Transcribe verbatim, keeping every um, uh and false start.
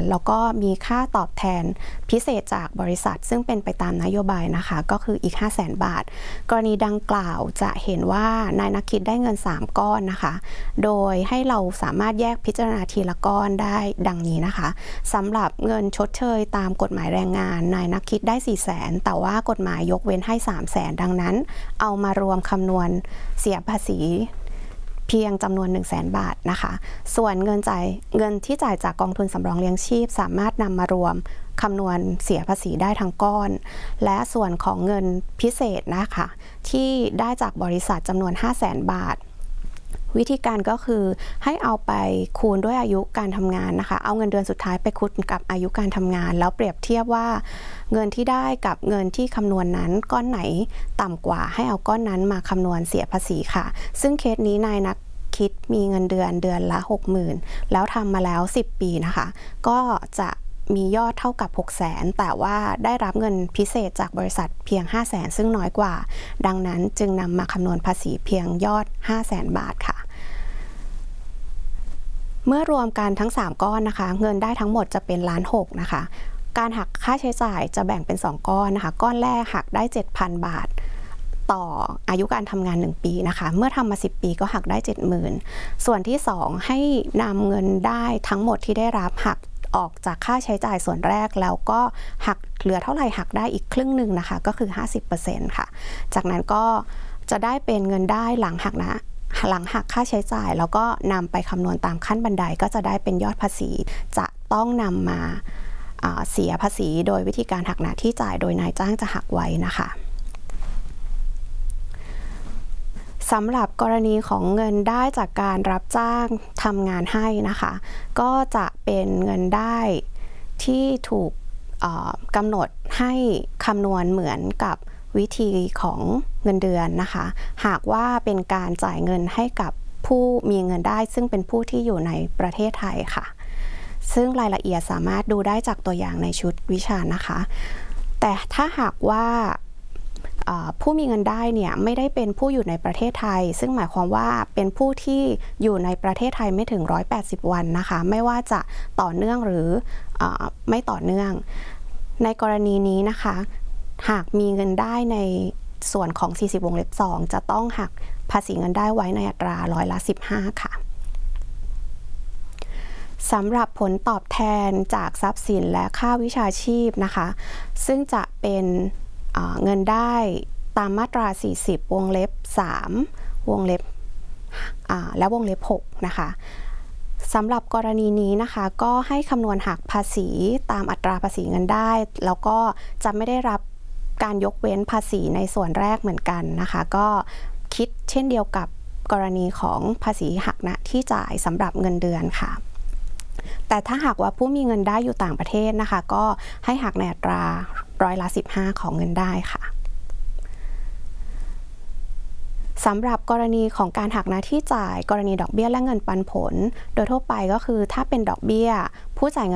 แล้วก็มีค่าตอบแทนพิเศษจากบริษัทซึ่งเป็นไปตามนโยบายนะคะก็คืออีก ห้าแสน บาทกรณีดังกล่าวจะเห็นว่านายนักคิดได้เงินสามก้อนนะคะโดยให้เราสามารถแยกพิจารณาทีละก้อนได้ดังนี้นะคะสำหรับเงินชดเชยตามกฎหมายแรงงานนายนักคิดได้ สี่แสน แต่ว่ากฎหมายยกเว้นให้ สามแสน ดังนั้นเอามารวมคำนวณเสียภาษีเพียงจำนวน หนึ่งแสน บาทนะคะส่วนเงินจ่ายเงินที่จ่ายจากกองทุนสำรองเลี้ยงชีพสามารถนำมารวมคำนวณเสียภาษีได้ทั้งก้อนและส่วนของเงินพิเศษนะคะที่ได้จากบริษัทจำนวน ห้าแสน บาทวิธีการก็คือให้เอาไปคูณด้วยอายุการทำงานนะคะเอาเงินเดือนสุดท้ายไปคูณกับอายุการทำงานแล้วเปรียบเทียบว่าเงินที่ได้กับเงินที่คำนวณนั้นก้อนไหนต่ำกว่าให้เอาก้อนนั้นมาคำนวณเสียภาษีค่ะซึ่งเคสนี้นายนักคิดมีเงินเดือนเดือนละ หกหมื่น แล้วทำมาแล้วสิบปีนะคะก็จะมียอดเท่ากับ หกแสน แต่ว่าได้รับเงินพิเศษจากบริษัทเพียง ห้าแสน ซึ่งน้อยกว่าดังนั้นจึงนำมาคำนวณภาษีเพียงยอด ห้าแสน บาทค่ะเมื่อรวมกันทั้งสามก้อนนะคะเงินได้ทั้งหมดจะเป็นล้านหกนะคะการหักค่าใช้จ่ายจะแบ่งเป็นสองก้อนนะคะก้อนแรกหักได้ เจ็ดพัน บาทต่ออายุการทำงานหนึ่งปีนะคะเมื่อทำมาสิบปีก็หักได้ เจ็ดหมื่น ส่วนที่สองให้นำเงินได้ทั้งหมดที่ได้รับหักออกจากค่าใช้จ่ายส่วนแรกแล้วก็หักเหลือเท่าไหร่หักได้อีกครึ่งหนึ่งนะคะก็คือ ห้าสิบเปอร์เซ็นต์ ค่ะจากนั้นก็จะได้เป็นเงินได้หลังหักนะหลังหักค่าใช้จ่ายแล้วก็นำไปคำนวณตามขั้นบันไดก็จะได้เป็นยอดภาษีจะต้องนำมาเสียภาษีโดยวิธีการหักหน้าที่จ่ายโดยนายจ้างจะหักไว้นะคะสำหรับกรณีของเงินได้จากการรับจ้างทำงานให้นะคะก็จะเป็นเงินได้ที่ถูกกำหนดให้คำนวณเหมือนกับวิธีของเงินเดือนนะคะหากว่าเป็นการจ่ายเงินให้กับผู้มีเงินได้ซึ่งเป็นผู้ที่อยู่ในประเทศไทยค่ะซึ่งรายละเอียดสามารถดูได้จากตัวอย่างในชุดวิชานะคะแต่ถ้าหากว่าผู้มีเงินได้เนี่ยไม่ได้เป็นผู้อยู่ในประเทศไทยซึ่งหมายความว่าเป็นผู้ที่อยู่ในประเทศไทยไม่ถึงหนึ่งร้อยแปดสิบวันนะคะไม่ว่าจะต่อเนื่องหรือไม่ต่อเนื่องในกรณีนี้นะคะหากมีเงินได้ในส่วนของสี่สิบวงเล็บสองจะต้องหักภาษีเงินได้ไว้ในอัตราร้อยละสิบห้าค่ะสำหรับผลตอบแทนจากทรัพย์สินและค่าวิชาชีพนะคะซึ่งจะเป็นเงินได้ตามมาตราสี่สิบวงเล็บสามวงเล็บและวงเล็บหกนะคะสำหรับกรณีนี้นะคะก็ให้คำนวณหักภาษีตามอัตราภาษีเงินได้แล้วก็จะไม่ได้รับการยกเว้นภาษีในส่วนแรกเหมือนกันนะคะก็คิดเช่นเดียวกับกรณีของภาษีหักหน้าที่จ่ายสำหรับเงินเดือนค่ะแต่ถ้าหากว่าผู้มีเงินได้อยู่ต่างประเทศนะคะก็ให้หักในอัตราร้อยละสิบห้าของเงินได้ค่ะสำหรับกรณีของการหักหน้าที่จ่ายกรณีดอกเบี้ยและเงินปันผลโดยทั่วไปก็คือถ้าเป็นดอกเบี้ยผู้จ่ายเงิน